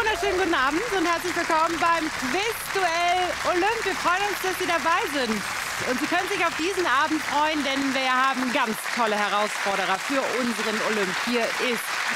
wunderschönen guten Abend und herzlich willkommen beim Quizduell Olymp. Wir freuen uns, dass Sie dabei sind. Und Sie können sich auf diesen Abend freuen, denn wir haben ganz tolle Herausforderer für unseren Olymp. Hier ist